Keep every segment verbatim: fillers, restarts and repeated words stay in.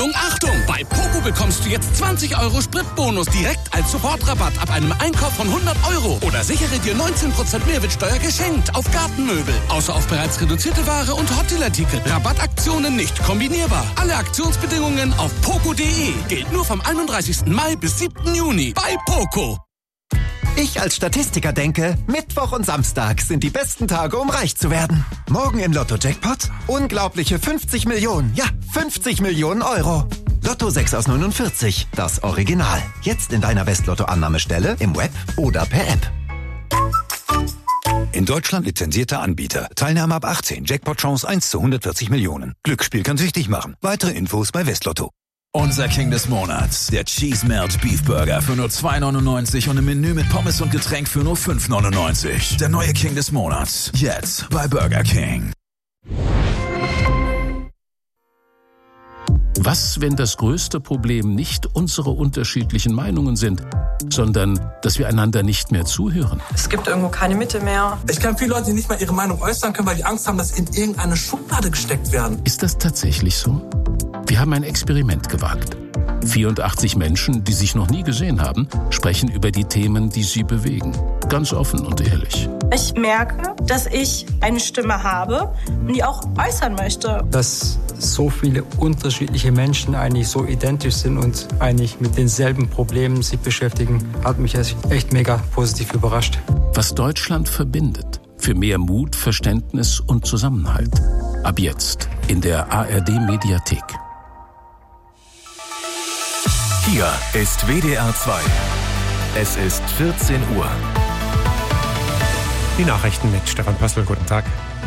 Achtung, Achtung! Bei Poco bekommst du jetzt zwanzig Euro Spritbonus direkt als Sofortrabatt ab einem Einkauf von hundert Euro. Oder sichere dir neunzehn Prozent Mehrwertsteuer geschenkt auf Gartenmöbel. Außer auf bereits reduzierte Ware und Hotelartikel. Rabattaktionen nicht kombinierbar. Alle Aktionsbedingungen auf poco punkt de. Gilt nur vom einunddreißigsten Mai bis siebten Juni bei Poco. Ich als Statistiker denke, Mittwoch und Samstag sind die besten Tage, um reich zu werden. Morgen im Lotto-Jackpot unglaubliche fünfzig Millionen. Ja, fünfzig Millionen Euro. Lotto sechs aus neunundvierzig, das Original. Jetzt in deiner Westlotto-Annahmestelle, im Web oder per App. In Deutschland lizenzierter Anbieter. Teilnahme ab achtzehn. Jackpot-Chance eins zu hundertvierzig Millionen. Glücksspiel kann süchtig machen. Weitere Infos bei Westlotto. Unser King des Monats, der Cheese Melt Beef Burger für nur zwei neunundneunzig und im Menü mit Pommes und Getränk für nur fünf neunundneunzig. Der neue King des Monats, jetzt bei Burger King. Was, wenn das größte Problem nicht unsere unterschiedlichen Meinungen sind, sondern dass wir einander nicht mehr zuhören? Es gibt irgendwo keine Mitte mehr. Ich kenne viele Leute, die nicht mal ihre Meinung äußern können, weil die Angst haben, dass sie in irgendeine Schublade gesteckt werden. Ist das tatsächlich so? Wir haben ein Experiment gewagt. vierundachtzig Menschen, die sich noch nie gesehen haben, sprechen über die Themen, die sie bewegen. Ganz offen und ehrlich. Ich merke, dass ich eine Stimme habe und die auch äußern möchte. Dass so viele unterschiedliche Menschen eigentlich so identisch sind und eigentlich mit denselben Problemen sich beschäftigen, hat mich echt mega positiv überrascht. Was Deutschland verbindet. Für mehr Mut, Verständnis und Zusammenhalt. Ab jetzt in der A R D-Mediathek. Hier ist W D R zwei. Es ist vierzehn Uhr. Die Nachrichten mit Stefan Pössl. Guten Tag.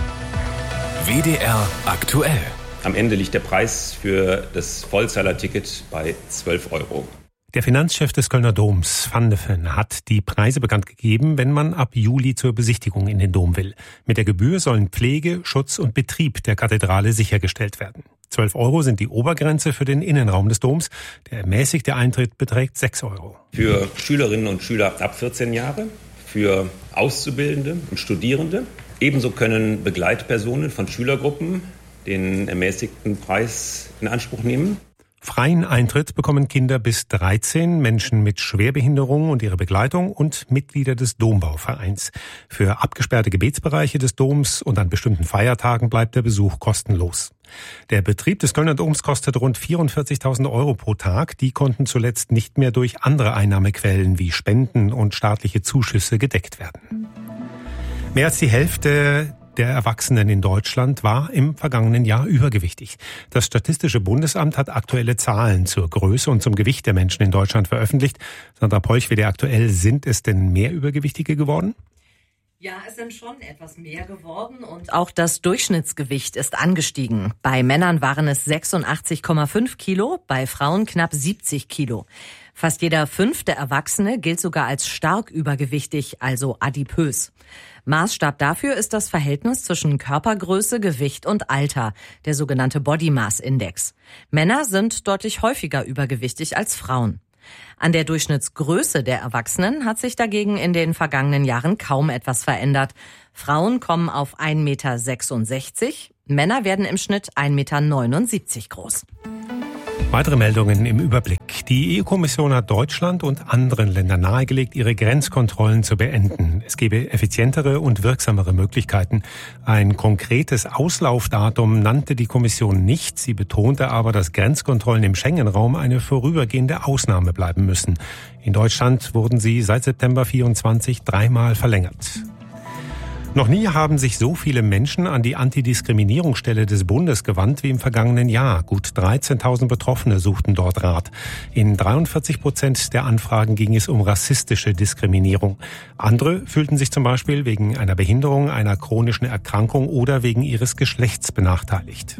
W D R aktuell. Am Ende liegt der Preis für das Vollzahlerticket bei zwölf Euro. Der Finanzchef des Kölner Doms, Van de Ven, hat die Preise bekannt gegeben, wenn man ab Juli zur Besichtigung in den Dom will. Mit der Gebühr sollen Pflege, Schutz und Betrieb der Kathedrale sichergestellt werden. zwölf Euro sind die Obergrenze für den Innenraum des Doms. Der ermäßigte Eintritt beträgt sechs Euro. Für Schülerinnen und Schüler ab vierzehn Jahre, für Auszubildende und Studierende. Ebenso können Begleitpersonen von Schülergruppen den ermäßigten Preis in Anspruch nehmen. Freien Eintritt bekommen Kinder bis dreizehn, Menschen mit Schwerbehinderung und ihre Begleitung und Mitglieder des Dombauvereins. Für abgesperrte Gebetsbereiche des Doms und an bestimmten Feiertagen bleibt der Besuch kostenlos. Der Betrieb des Kölner Doms kostet rund vierundvierzigtausend Euro pro Tag. Die konnten zuletzt nicht mehr durch andere Einnahmequellen wie Spenden und staatliche Zuschüsse gedeckt werden. Mehr als die Hälfte der Erwachsenen in Deutschland war im vergangenen Jahr übergewichtig. Das Statistische Bundesamt hat aktuelle Zahlen zur Größe und zum Gewicht der Menschen in Deutschland veröffentlicht. Sandra Polch, W D R aktuell, sind es denn mehr Übergewichtige geworden? Ja, es sind schon etwas mehr geworden und auch das Durchschnittsgewicht ist angestiegen. Bei Männern waren es sechsundachtzig Komma fünf Kilo, bei Frauen knapp siebzig Kilo. Fast jeder fünfte Erwachsene gilt sogar als stark übergewichtig, also adipös. Maßstab dafür ist das Verhältnis zwischen Körpergröße, Gewicht und Alter, der sogenannte Body Mass Index. Männer sind deutlich häufiger übergewichtig als Frauen. An der Durchschnittsgröße der Erwachsenen hat sich dagegen in den vergangenen Jahren kaum etwas verändert. Frauen kommen auf ein Komma sechsundsechzig Meter, Männer werden im Schnitt ein Komma neunundsiebzig Meter groß. Weitere Meldungen im Überblick. Die E U-Kommission hat Deutschland und anderen Ländern nahegelegt, ihre Grenzkontrollen zu beenden. Es gebe effizientere und wirksamere Möglichkeiten. Ein konkretes Auslaufdatum nannte die Kommission nicht. Sie betonte aber, dass Grenzkontrollen im Schengen-Raum eine vorübergehende Ausnahme bleiben müssen. In Deutschland wurden sie seit September vierundzwanzig dreimal verlängert. Noch nie haben sich so viele Menschen an die Antidiskriminierungsstelle des Bundes gewandt wie im vergangenen Jahr. Gut dreizehntausend Betroffene suchten dort Rat. In dreiundvierzig Prozent der Anfragen ging es um rassistische Diskriminierung. Andere fühlten sich zum Beispiel wegen einer Behinderung, einer chronischen Erkrankung oder wegen ihres Geschlechts benachteiligt.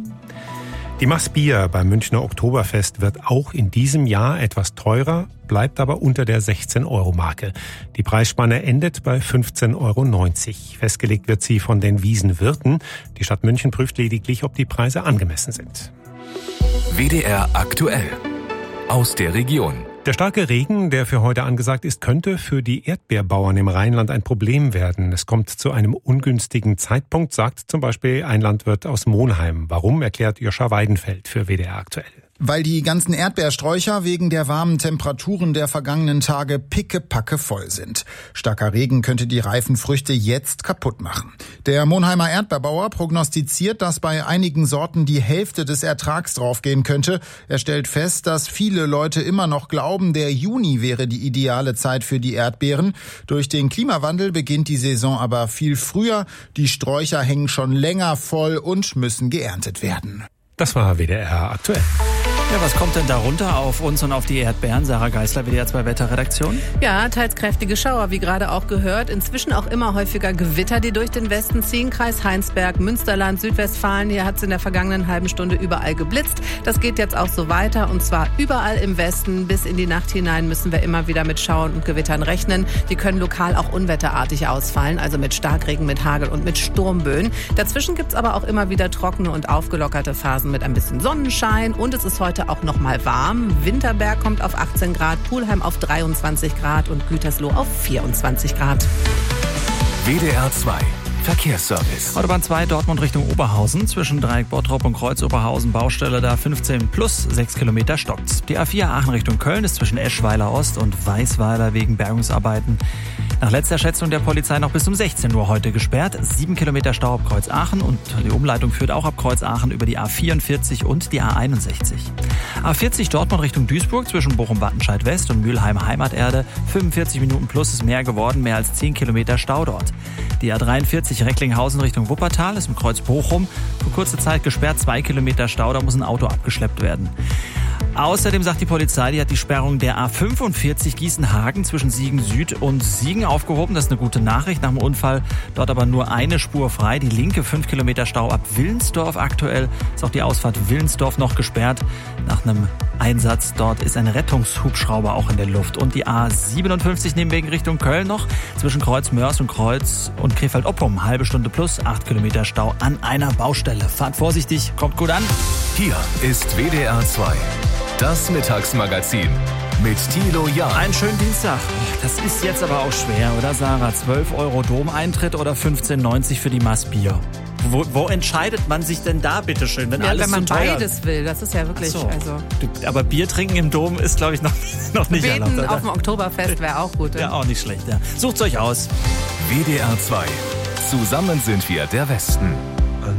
Die Maß Bier beim Münchner Oktoberfest wird auch in diesem Jahr etwas teurer, bleibt aber unter der sechzehn Euro Marke. Die Preisspanne endet bei fünfzehn Euro neunzig. Festgelegt wird sie von den Wiesenwirten. Die Stadt München prüft lediglich, ob die Preise angemessen sind. W D R aktuell. Aus der Region. Der starke Regen, der für heute angesagt ist, könnte für die Erdbeerbauern im Rheinland ein Problem werden. Es kommt zu einem ungünstigen Zeitpunkt, sagt zum Beispiel ein Landwirt aus Monheim. Warum, erklärt Joscha Weidenfeld für W D R aktuell. Weil die ganzen Erdbeersträucher wegen der warmen Temperaturen der vergangenen Tage pickepacke voll sind. Starker Regen könnte die reifen Früchte jetzt kaputt machen. Der Monheimer Erdbeerbauer prognostiziert, dass bei einigen Sorten die Hälfte des Ertrags draufgehen könnte. Er stellt fest, dass viele Leute immer noch glauben, der Juni wäre die ideale Zeit für die Erdbeeren. Durch den Klimawandel beginnt die Saison aber viel früher. Die Sträucher hängen schon länger voll und müssen geerntet werden. Das war W D R aktuell. Ja, was kommt denn darunter auf uns und auf die Erdbeeren? Sarah Geisler, W D R zwei Wetterredaktion. Ja, teils kräftige Schauer, wie gerade auch gehört. Inzwischen auch immer häufiger Gewitter, die durch den Westen ziehen. Kreis Heinsberg, Münsterland, Südwestfalen. Hier hat es in der vergangenen halben Stunde überall geblitzt. Das geht jetzt auch so weiter und zwar überall im Westen. Bis in die Nacht hinein müssen wir immer wieder mit Schauern und Gewittern rechnen. Die können lokal auch unwetterartig ausfallen, also mit Starkregen, mit Hagel und mit Sturmböen. Dazwischen gibt's aber auch immer wieder trockene und aufgelockerte Phasen mit ein bisschen Sonnenschein. Und es ist heute auch noch mal warm. Winterberg kommt auf achtzehn Grad, Pulheim auf dreiundzwanzig Grad und Gütersloh auf vierundzwanzig Grad. W D R zwei Verkehrsservice. Autobahn zwei Dortmund Richtung Oberhausen. Zwischen Dreieck Bottrop und Kreuz Oberhausen Baustelle da fünfzehn plus sechs Kilometer stockt. Die A vier Aachen Richtung Köln ist zwischen Eschweiler Ost und Weißweiler wegen Bergungsarbeiten nach letzter Schätzung der Polizei noch bis um sechzehn Uhr heute gesperrt. Sieben Kilometer Stau ab Kreuz Aachen und die Umleitung führt auch ab Kreuz Aachen über die A vierundvierzig und die A einundsechzig. A vierzig Dortmund Richtung Duisburg zwischen Bochum-Wattenscheid West und Mülheim-Heimaterde. fünfundvierzig Minuten plus ist mehr geworden, mehr als zehn Kilometer Stau dort. Die A dreiundvierzig Recklinghausen Richtung Wuppertal ist im Kreuz Bochum für kurze Zeit gesperrt, zwei Kilometer Stau, da muss ein Auto abgeschleppt werden. Außerdem sagt die Polizei, die hat die Sperrung der A fünfundvierzig Gießen-Hagen zwischen Siegen Süd und Siegen aufgehoben. Das ist eine gute Nachricht. Nach dem Unfall dort aber nur eine Spur frei. Die linke fünf Kilometer Stau ab Willensdorf aktuell. Ist auch die Ausfahrt Willensdorf noch gesperrt. Nach einem Einsatz dort ist ein Rettungshubschrauber auch in der Luft. Und die A siebenundfünfzig Nebenwegen Richtung Köln noch. Zwischen Kreuz Mörs und Kreuz und Krefeld-Oppum. Halbe Stunde plus, acht Kilometer Stau an einer Baustelle. Fahrt vorsichtig, kommt gut an. Hier ist W D R zwei. Das Mittagsmagazin mit Thilo Jahn. Einen schönen Dienstag. Das ist jetzt aber auch schwer, oder Sarah? zwölf Euro Dom-Eintritt oder fünfzehn neunzig für die Maß Bier? Wo, wo entscheidet man sich denn da, bitteschön, wenn ja, alles wenn man so teuer beides will, das ist ja wirklich... So. Also aber Bier trinken im Dom ist, glaube ich, noch, noch nicht Beten erlaubt. auf dem Oktoberfest wäre auch gut. Ja, auch nicht schlecht. Ja. Sucht's euch aus. W D R zwei. Zusammen sind wir der Westen.